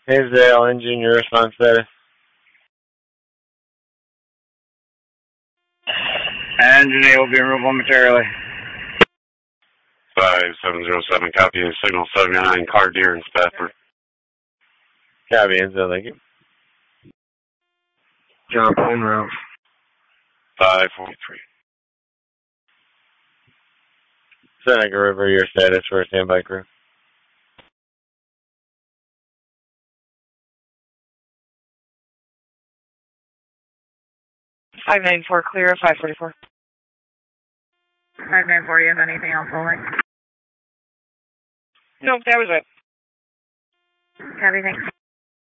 Hazel, engine, your response status. Engine will be removed momentarily. 5707, copy, signal 79, car deer in Spafford. Copy, Hazel, thank you. Jump en route. 543. Seneca River, your status for a standby crew. 594 clear, 544. 594, you have anything else holding? Nope, that was it. Copy, thanks.